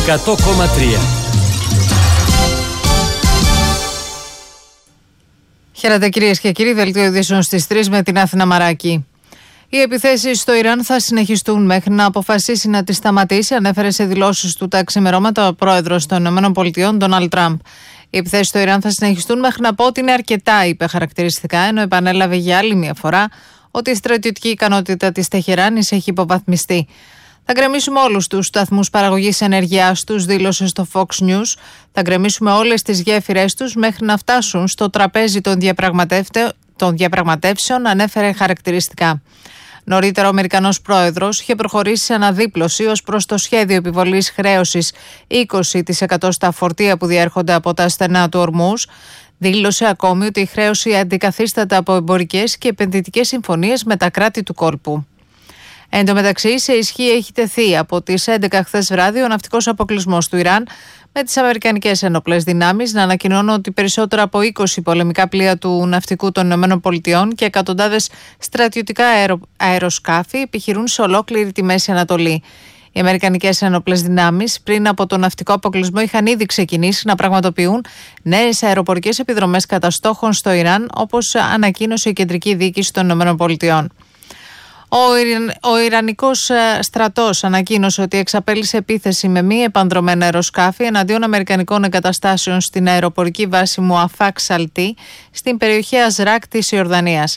100,3. Χαίρετε κυρίες και κύριοι, δελτίο ειδήσεων στις 3 με την Αθηνά Μαράκη. Οι επιθέσεις στο Ιράν θα συνεχιστούν μέχρι να αποφασίσει να τις σταματήσει, ανέφερε σε δηλώσεις του τα ξημερώματα ο πρόεδρος των ΗΠΑ, Ντόναλντ Τραμπ. Οι επιθέσεις στο Ιράν θα συνεχιστούν μέχρι να πω ότι είναι αρκετά, είπε χαρακτηριστικά, ενώ επανέλαβε για άλλη μια φορά ότι η στρατιωτική ικανότητα της Τεχεράνης έχει υποβαθμιστεί. Θα γκρεμίσουμε όλους τους σταθμούς παραγωγής ενέργειάς τους, δήλωσε στο Fox News. Θα γκρεμίσουμε όλες τις γέφυρές τους μέχρι να φτάσουν στο τραπέζι των διαπραγματεύσεων, ανέφερε χαρακτηριστικά. Νωρίτερα, ο Αμερικανός πρόεδρος είχε προχωρήσει σε αναδίπλωση ως προς το σχέδιο επιβολής χρέωσης 20% στα φορτία που διέρχονται από τα στενά του Ορμούζ. Δήλωσε ακόμη ότι η χρέωση αντικαθίσταται από εμπορικές και επενδυτικές συμφωνίες με τα κράτη του κόλπου. Εν τω μεταξύ, σε ισχύ έχει τεθεί από τις 11 χθες βράδυ ο ναυτικός αποκλεισμός του Ιράν, με τις αμερικανικές ενόπλες δυνάμεις να ανακοινώνουν ότι περισσότερα από 20 πολεμικά πλοία του ναυτικού των ΗΠΑ και εκατοντάδες στρατιωτικά αεροσκάφη επιχειρούν σε ολόκληρη τη Μέση Ανατολή. Οι αμερικανικές ενόπλες δυνάμεις πριν από τον ναυτικό αποκλεισμό είχαν ήδη ξεκινήσει να πραγματοποιούν νέες αεροπορικές επιδρομές κατά στόχων στο Ιράν, όπως ανακοίνωσε η κεντρική διοίκηση των ΗΠΑ. Ο Ιρανικός στρατός ανακοίνωσε ότι εξαπέλυσε επίθεση με μη επανδρομένα αεροσκάφη εναντίον αμερικανικών εγκαταστάσεων στην αεροπορική βάση Μουαφάκ Σαλτί στην περιοχή Αζράκ της Ιορδανίας.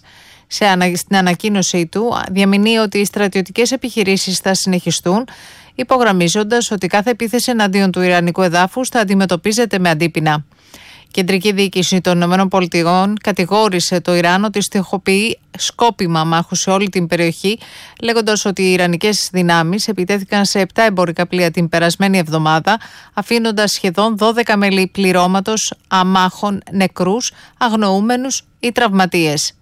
Στην ανακοίνωσή του διαμηνύει ότι οι στρατιωτικές επιχειρήσεις θα συνεχιστούν, υπογραμμίζοντας ότι κάθε επίθεση εναντίον του Ιρανικού εδάφους θα αντιμετωπίζεται με αντίπεινα. Η κεντρική διοίκηση των ΗΠΑ κατηγόρησε το Ιράν ότι στοιχοποιεί σκόπιμα μάχους σε όλη την περιοχή, λέγοντας ότι οι Ιρανικές δυνάμεις επιτέθηκαν σε 7 εμπορικά πλοία την περασμένη εβδομάδα, αφήνοντας σχεδόν 12 μέλη πληρώματος αμάχων νεκρούς, αγνοούμενους ή τραυματίες.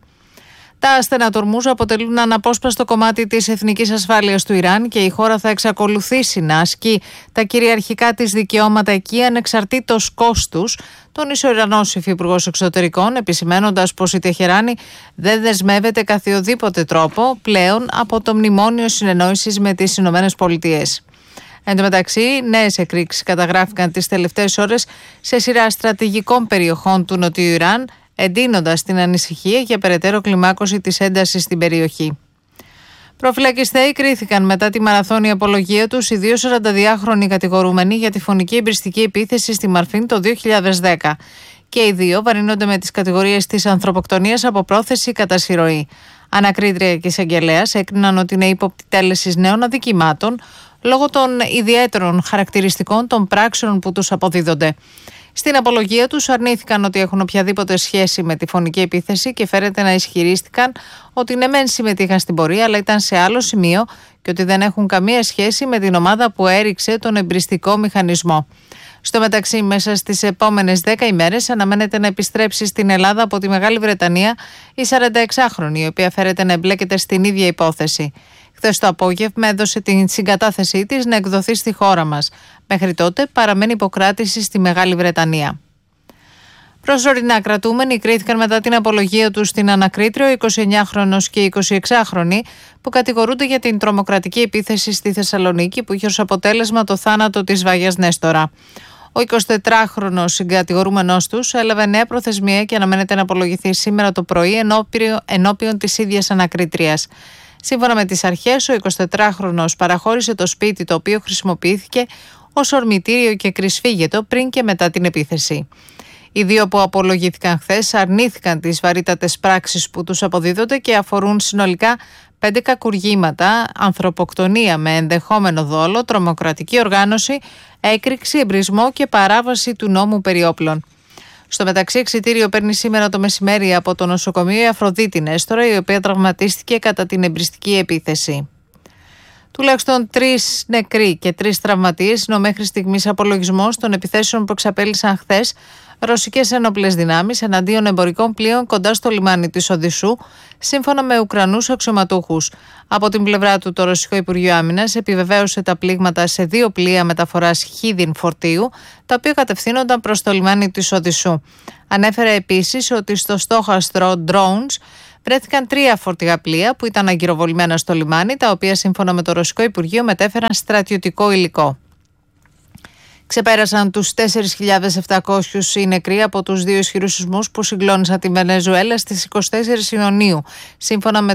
Τα ασθενά του Ορμούζ αποτελούν αναπόσπαστο κομμάτι της εθνικής ασφάλειας του Ιράν και η χώρα θα εξακολουθήσει να ασκεί τα κυριαρχικά της δικαιώματα εκεί ανεξαρτήτως κόστους, τόνισε ο Ιρανός υφυπουργός εξωτερικών, επισημένοντας πως η Τεχεράνη δεν δεσμεύεται καθιοδήποτε τρόπο πλέον από το μνημόνιο συνεννόησης με τις ΗΠΑ. Εν τω μεταξύ, νέες εκρήξεις καταγράφηκαν τις τελευταίες ώρες σε σειρά στρατηγικών περιοχών του Νοτιού Ιράν, εντείνοντας την ανησυχία για περαιτέρω κλιμάκωση της έντασης στην περιοχή. Προφυλακιστέοι κρίθηκαν μετά τη μαραθώνια απολογία τους οι 2 42χρονοι κατηγορούμενοι για τη φωνική εμπριστική επίθεση στη Μαρφίν το 2010. Και οι δύο βαρύνονται με τις κατηγορίες της ανθρωποκτονίας από πρόθεση κατά συρροή. Ανακρίτρια και εισαγγελέας έκριναν ότι είναι ύποπτη τέλεσης νέων αδικημάτων λόγω των ιδιαίτερων χαρακτηριστικών των πράξεων που τους αποδίδονται. Στην απολογία τους αρνήθηκαν ότι έχουν οποιαδήποτε σχέση με τη φωνική επίθεση και φέρεται να ισχυρίστηκαν ότι ναι μεν συμμετείχαν στην πορεία αλλά ήταν σε άλλο σημείο και ότι δεν έχουν καμία σχέση με την ομάδα που έριξε τον εμπριστικό μηχανισμό. Στο μεταξύ, μέσα στις επόμενες 10 ημέρες αναμένεται να επιστρέψει στην Ελλάδα από τη Μεγάλη Βρετανία η 46χρονη, η οποία φέρεται να εμπλέκεται στην ίδια υπόθεση. Χθες το απόγευμα έδωσε την συγκατάθεσή της να εκδοθεί στη χώρα μας. Μέχρι τότε παραμένει υποκράτηση στη Μεγάλη Βρετανία. Προσωρινά κρατούμενοι κρίθηκαν μετά την απολογία τους στην ανακρίτριο 29χρονος και 26χρονη που κατηγορούνται για την τρομοκρατική επίθεση στη Θεσσαλονίκη που είχε ως αποτέλεσμα το θάνατο της Βαγιάς Νέστορα. Ο 24χρονος συγκατηγορούμενός τους έλαβε νέα προθεσμία και αναμένεται να απολογηθεί σήμερα το πρωί ενώπιον της ίδιας ανακρίτριας. Σύμφωνα με τις αρχές, ο 24χρονος παραχώρησε το σπίτι το οποίο χρησιμοποιήθηκε ως ορμητήριο και κρυσφύγετο πριν και μετά την επίθεση. Οι δύο που απολογήθηκαν χθες αρνήθηκαν τις βαρύτατες πράξεις που τους αποδίδονται και αφορούν συνολικά 5 κακουργήματα, ανθρωποκτονία με ενδεχόμενο δόλο, τρομοκρατική οργάνωση, έκρηξη, εμπρισμό και παράβαση του νόμου περί όπλων. Στο μεταξύ, εξιτήριο παίρνει σήμερα το μεσημέρι από το νοσοκομείο η Αφροδίτη Νέστορα, η οποία τραυματίστηκε κατά την εμπριστική επίθεση. Τουλάχιστον 3 νεκροί και 3 τραυματίες είναι ο μέχρι στιγμής απολογισμός των επιθέσεων που εξαπέλυσαν χθες ρωσικές ενόπλες δυνάμεις εναντίον εμπορικών πλοίων κοντά στο λιμάνι της Οδυσσού, σύμφωνα με Ουκρανούς αξιωματούχους. Από την πλευρά του, το Ρωσικό Υπουργείο Άμυνας επιβεβαίωσε τα πλήγματα σε 2 πλοία μεταφοράς χίδιν φορτίου, τα οποία κατευθύνονταν προς το λιμάνι της Οδυσσού. Ανέφερε επίσης ότι στο στόχαστρο drones βρέθηκαν 3 φορτηγά πλοία που ήταν αγκυροβολημένα στο λιμάνι, τα οποία σύμφωνα με το Ρωσικό Υπουργείο μετέφεραν στρατιωτικό υλικό. Ξεπέρασαν τους 4.700 οι νεκροί από τους δύο ισχυρούς σεισμούς που συγκλώνησαν τη Βενεζουέλα στις 24 Ιουνίου. Σύμφωνα με